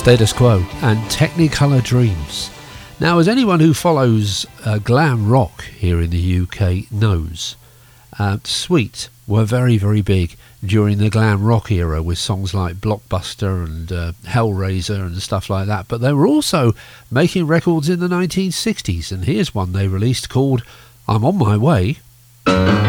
Status Quo and Technicolor Dreams. Now, as anyone who follows glam rock here in the UK knows, Sweet were very, very big during the glam rock era with songs like Blockbuster and Hellraiser and stuff like that. But they were also making records in the 1960s, and here's one they released called I'm On My Way.